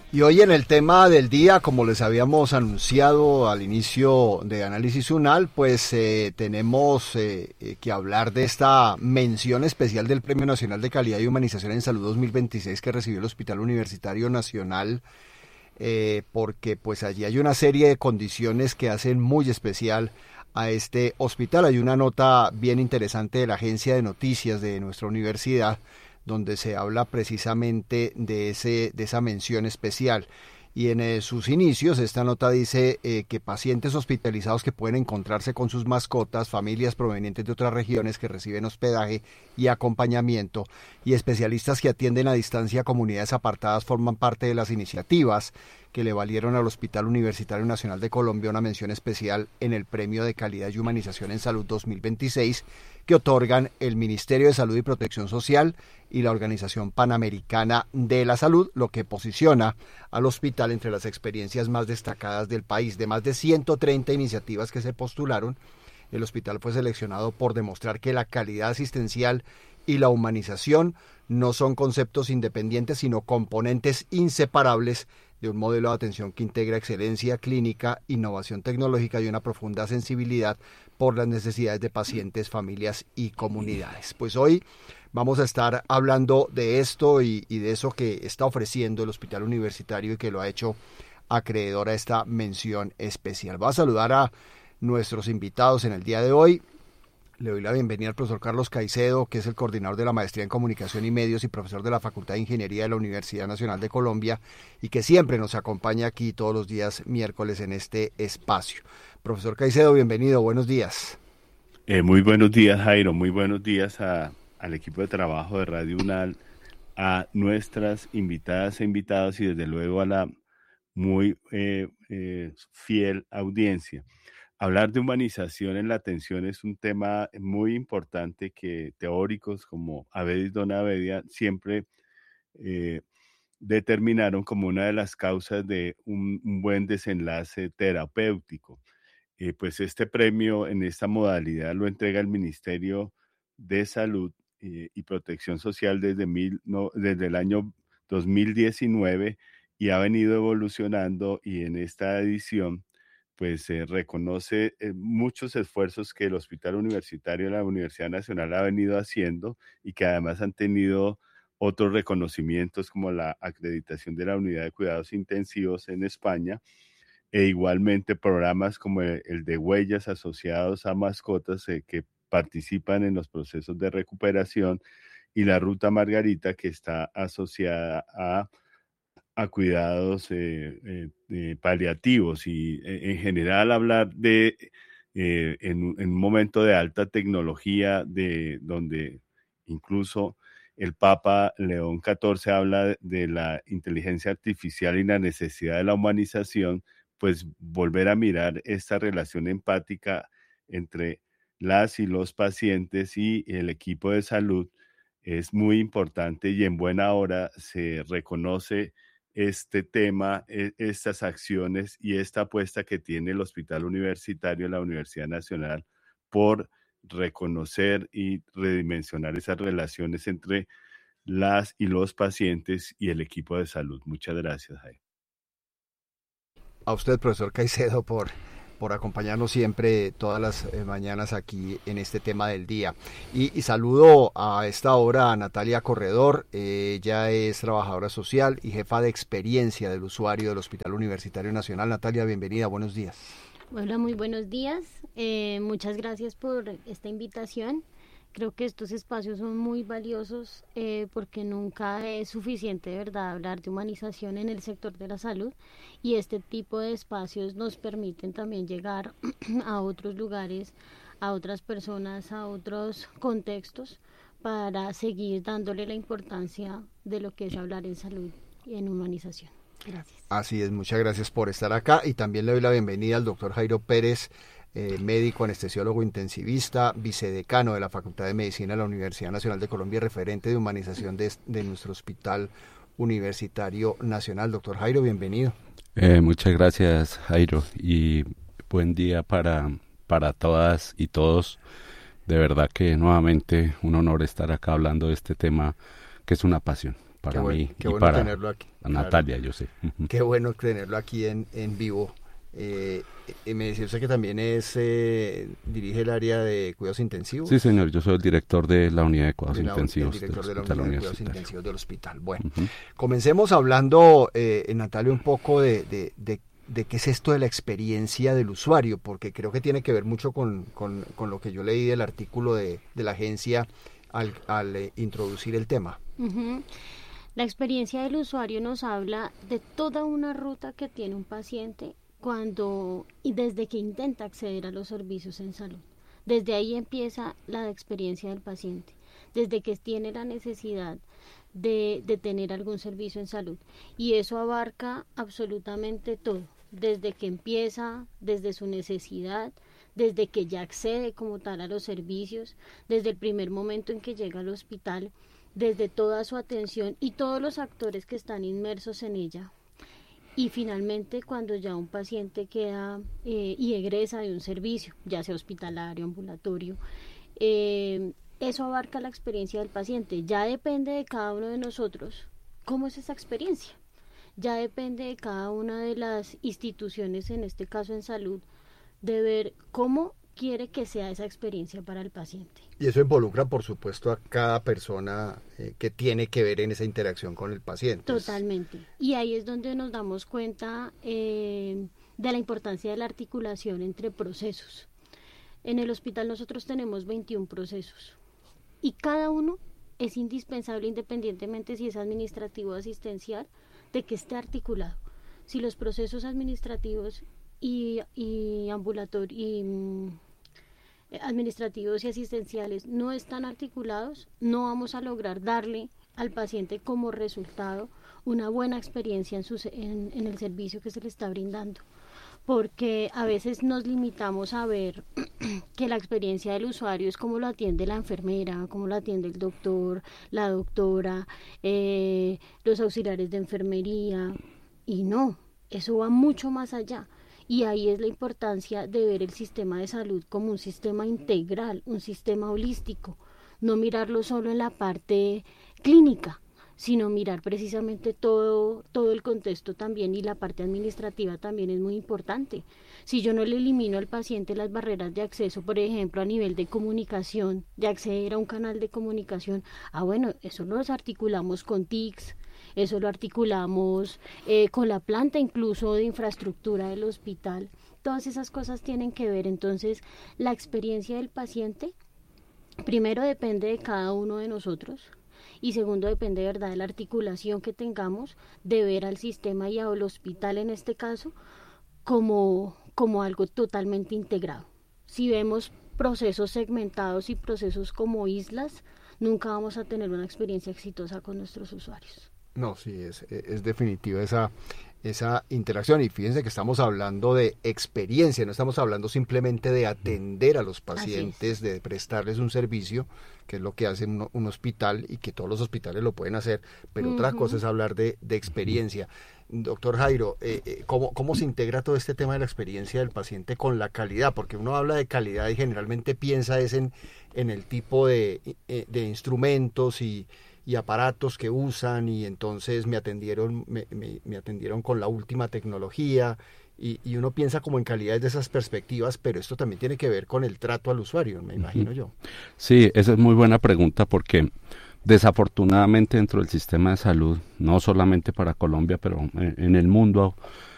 Y hoy en el tema del día, como les habíamos anunciado al inicio de Análisis UNAL, pues tenemos que hablar de esta mención especial del Premio Nacional de Calidad y Humanización en Salud 2026 que recibió el Hospital Universitario Nacional, porque pues allí hay una serie de condiciones que hacen muy especial a este hospital. Hay una nota bien interesante de la agencia de noticias de nuestra universidad donde se habla precisamente de esa mención especial. Y en sus inicios esta nota dice que pacientes hospitalizados que pueden encontrarse con sus mascotas, familias provenientes de otras regiones que reciben hospedaje y acompañamiento, y especialistas que atienden a distancia a comunidades apartadas forman parte de las iniciativas que le valieron al Hospital Universitario Nacional de Colombia una mención especial en el Premio de Calidad y Humanización en Salud 2026 que otorgan el Ministerio de Salud y Protección Social y la Organización Panamericana de la Salud, lo que posiciona al hospital entre las experiencias más destacadas del país. De más de 130 iniciativas que se postularon, el hospital fue seleccionado por demostrar que la calidad asistencial y la humanización no son conceptos independientes, sino componentes inseparables de un modelo de atención que integra excelencia clínica, innovación tecnológica y una profunda sensibilidad por las necesidades de pacientes, familias y comunidades. Pues hoy vamos a estar hablando de esto y de eso que está ofreciendo el Hospital Universitario y que lo ha hecho acreedor a esta mención especial. Voy a saludar a nuestros invitados en el día de hoy. Le doy la bienvenida al profesor Carlos Caicedo, que es el coordinador de la Maestría en Comunicación y Medios y profesor de la Facultad de Ingeniería de la Universidad Nacional de Colombia y que siempre nos acompaña aquí todos los días miércoles en este espacio. Profesor Caicedo, bienvenido, buenos días. Muy buenos días, Jairo, muy buenos días al equipo de trabajo de Radio UNAL, a nuestras invitadas e invitados y desde luego a la muy fiel audiencia. Hablar de humanización en la atención es un tema muy importante que teóricos como Avedis Donavedia siempre determinaron como una de las causas de un buen desenlace terapéutico. Pues este premio en esta modalidad lo entrega el Ministerio de Salud y Protección Social desde el año 2019 y ha venido evolucionando, y en esta edición pues se reconoce muchos esfuerzos que el Hospital Universitario de la Universidad Nacional ha venido haciendo y que además han tenido otros reconocimientos como la acreditación de la Unidad de Cuidados Intensivos en España, e igualmente programas como el de huellas asociados a mascotas que participan en los procesos de recuperación, y la Ruta Margarita, que está asociada a cuidados paliativos. Y en general hablar de en un momento de alta tecnología, donde incluso el Papa León XIV habla de la inteligencia artificial y la necesidad de la humanización, pues volver a mirar esta relación empática entre las y los pacientes y el equipo de salud es muy importante, y en buena hora se reconoce este tema, estas acciones y esta apuesta que tiene el Hospital Universitario de la Universidad Nacional por reconocer y redimensionar esas relaciones entre las y los pacientes y el equipo de salud. Muchas gracias, Jaime. A usted, profesor Caicedo, por acompañarnos siempre todas las mañanas aquí en este tema del día. Y saludo a esta hora a Natalia Corredor. Ella es trabajadora social y jefa de experiencia del usuario del Hospital Universitario Nacional. Natalia, bienvenida, buenos días. Hola, muy buenos días. Muchas gracias por esta invitación. Creo que estos espacios son muy valiosos porque nunca es suficiente, de verdad, hablar de humanización en el sector de la salud, y este tipo de espacios nos permiten también llegar a otros lugares, a otras personas, a otros contextos, para seguir dándole la importancia de lo que es hablar en salud y en humanización. Gracias. Así es, muchas gracias por estar acá, y también le doy la bienvenida al doctor Jairo Pérez, médico anestesiólogo intensivista, vicedecano de la Facultad de Medicina de la Universidad Nacional de Colombia y referente de humanización de nuestro Hospital Universitario Nacional. Doctor Jairo, bienvenido. Muchas gracias, Jairo, y buen día para todas y todos. De verdad que nuevamente un honor estar acá hablando de este tema que es una pasión. para mí qué y bueno para tenerlo aquí. Natalia, yo sé. Qué bueno tenerlo aquí en vivo. Me decía usted que también dirige el área de cuidados intensivos. Sí, señor, yo soy el director de la unidad de cuidados intensivos el director de la unidad de cuidados intensivos del hospital. Bueno, Uh-huh. comencemos hablando, Natalia, un poco de qué es esto de la experiencia del usuario, porque creo que tiene que ver mucho con lo que yo leí del artículo de la agencia al introducir el tema. Uh-huh. La experiencia del usuario nos habla de toda una ruta que tiene un paciente y desde que intenta acceder a los servicios en salud. Desde ahí empieza la experiencia del paciente, desde que tiene la necesidad de tener algún servicio en salud. Y eso abarca absolutamente todo, desde que empieza, desde su necesidad, desde que ya accede como tal a los servicios, desde el primer momento en que llega al hospital, desde toda su atención y todos los actores que están inmersos en ella. Y finalmente cuando ya un paciente queda y egresa de un servicio, ya sea hospitalario, ambulatorio, eso abarca la experiencia del paciente. Ya depende de cada uno de nosotros cómo es esa experiencia. Ya depende de cada una de las instituciones, en este caso en salud, de ver cómo quiere que sea esa experiencia para el paciente. Y eso involucra, por supuesto, a cada persona que tiene que ver en esa interacción con el paciente. Totalmente. Y ahí es donde nos damos cuenta de la importancia de la articulación entre procesos. En el hospital nosotros tenemos 21 procesos y cada uno es indispensable, independientemente si es administrativo o asistencial, de que esté articulado. Si los procesos administrativos y administrativos y asistenciales no están articulados, no vamos a lograr darle al paciente como resultado una buena experiencia en el servicio que se le está brindando, porque a veces nos limitamos a ver que la experiencia del usuario es cómo lo atiende la enfermera, cómo lo atiende el doctor, la doctora, los auxiliares de enfermería, y no, eso va mucho más allá. Y ahí es la importancia de ver el sistema de salud como un sistema integral, un sistema holístico, no mirarlo solo en la parte clínica, sino mirar precisamente todo el contexto también, y la parte administrativa también es muy importante. Si yo no le elimino al paciente las barreras de acceso, por ejemplo, a nivel de comunicación, de acceder a un canal de comunicación, bueno, eso lo articulamos con TICS, eso lo articulamos con la planta incluso de infraestructura del hospital. Todas esas cosas tienen que ver. Entonces, la experiencia del paciente, primero depende de cada uno de nosotros, y segundo depende de verdad de la articulación que tengamos, de ver al sistema y al hospital en este caso como algo totalmente integrado. Si vemos procesos segmentados y procesos como islas, nunca vamos a tener una experiencia exitosa con nuestros usuarios. No, sí, es definitiva esa interacción, y fíjense que estamos hablando de experiencia, no estamos hablando simplemente de atender a los pacientes, de prestarles un servicio, que es lo que hace un hospital y que todos los hospitales lo pueden hacer, pero otra cosa es hablar de experiencia. Doctor Jairo, ¿cómo se integra todo este tema de la experiencia del paciente con la calidad? Porque uno habla de calidad y generalmente piensa en el tipo de instrumentos y aparatos que usan, y entonces me atendieron con la última tecnología, y uno piensa como en calidad desde esas perspectivas, pero esto también tiene que ver con el trato al usuario, me imagino yo. Sí, esa es muy buena pregunta, porque desafortunadamente dentro del sistema de salud, no solamente para Colombia, pero en el mundo,